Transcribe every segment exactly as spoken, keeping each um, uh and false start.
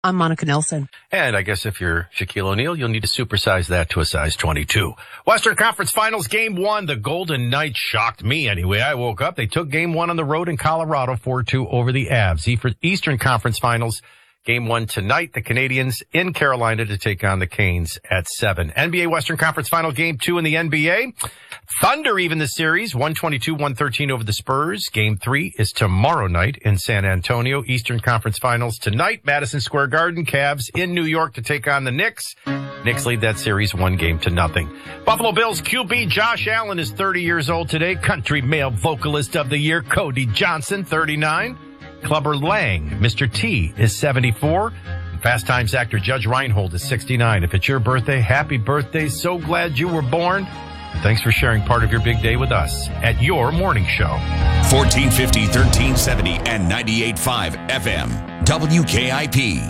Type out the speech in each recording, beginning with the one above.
I'm Monica Nelson. And I guess if you're Shaquille O'Neal, you'll need to supersize that to a size twenty-two. Western Conference Finals Game one. The Golden Knights shocked me anyway. I woke up. They took Game one on the road in Colorado, four two over the Avs. Eastern Conference Finals Game one tonight. The Canadiens in Carolina to take on the Canes at seven. N B A Western Conference Final Game two in the N B A. Thunder even the series, one twenty-two one thirteen over the Spurs. Game three is tomorrow night in San Antonio. Eastern Conference Finals tonight, Madison Square Garden. Cavs in New York to take on the Knicks. Knicks lead that series one game to nothing. Buffalo Bills Q B Josh Allen is thirty years old today. Country Male Vocalist of the Year, Cody Johnson, thirty-nine. Clubber Lang, Mister T, is seventy-four. Fast Times actor Judge Reinhold is sixty-nine. If it's your birthday, happy birthday. So glad you were born. Thanks for sharing part of your big day with us at your morning show. fourteen fifty, thirteen seventy, and ninety-eight point five F M. W K I P.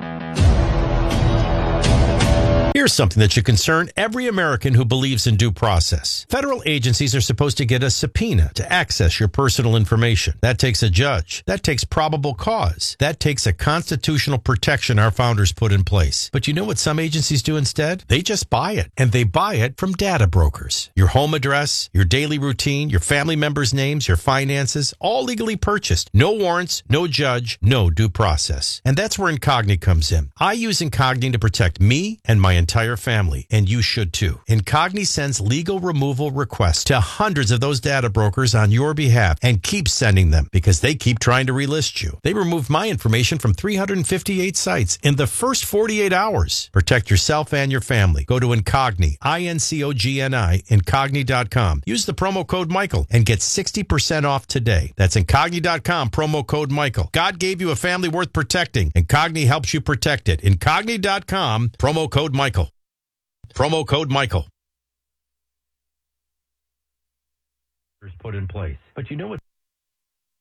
Here's something that should concern every American who believes in due process. Federal agencies are supposed to get a subpoena to access your personal information. That takes a judge. That takes probable cause. That takes a constitutional protection our founders put in place. But you know what some agencies do instead? They just buy it. And they buy it from data brokers. Your home address, your daily routine, your family members' names, your finances, all legally purchased. No warrants, no judge, no due process. And that's where Incogni comes in. I use Incogni to protect me and my entire family, and you should too. Incogni sends legal removal requests to hundreds of those data brokers on your behalf and keeps sending them because they keep trying to relist you. They removed my information from three hundred fifty-eight sites in the first forty-eight hours. Protect yourself and your family. Go to Incogni, I N C O G N I, Incogni dot com. Use the promo code Michael and get sixty percent off today. That's Incogni dot com, promo code Michael. God gave you a family worth protecting. Incogni helps you protect it. Incogni dot com, promo code Michael. Promo code Michael. Put in place. But you know what?